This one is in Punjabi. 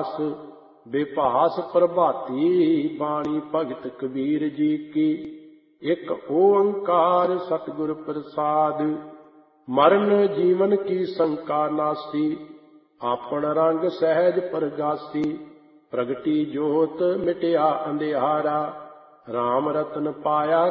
ਪ੍ਰਗਾਸ। ਬੇਭਾਸ ਪ੍ਰਭਾਤੀ ਬਾਣੀ ਭਗਤ ਕਬੀਰ ਜੀ ਕੀ। ਇੱਕ ਓੰਕਾਰ ਸਤਿਗੁਰ ਪ੍ਰਸਾਦ। ਮਰਨ ਜੀਵਨ ਕੀ ਸੰਕਾ ਨਾਸੀ, ਆਪਣ ਰੰਗ ਸਹਿਜ ਪਰਗਾਸੀ। ਪ੍ਰਗਟੀ ਜੋਤ ਮਿਟਿਆ ਅੰਧਿਆਰਾ, ਰਾਮ ਰਤਨ ਪਾਇਆ